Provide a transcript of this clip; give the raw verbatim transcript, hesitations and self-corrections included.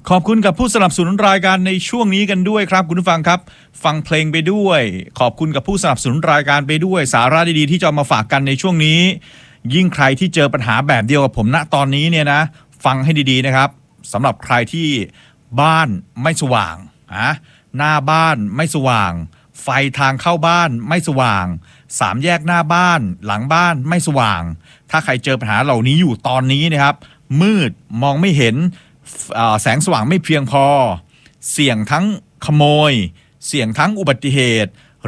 ขอบคุณกับผู้สนับสนุนรายการในช่วงนี้กันด้วยครับคุณผู้ฟังครับฟังเพลงไปด้วยขอบคุณกับผู้สนับสนุนรายการไปด้วยสาระดีๆที่จะมาฝากกันในช่วงนี้ยิ่งใครที่เจอปัญหาแบบเดียวกับผมณตอนนี้เนี่ยนะฟังให้ดีๆนะครับสำหรับใครที่บ้านไม่สว่างอะหน้าบ้านไม่สว่างไฟทางเข้าบ้านไม่สว่างสามแยกหน้าบ้านหลังบ้านไม่สว่างถ้าใครเจอปัญหาเหล่านี้อยู่ตอนนี้นะครับมืดมองไม่เห็นแสงสว่างไม่เพียงพอเสี่ยงทั้งขโมยเสี่ยงทั้งอุบัติเหตุ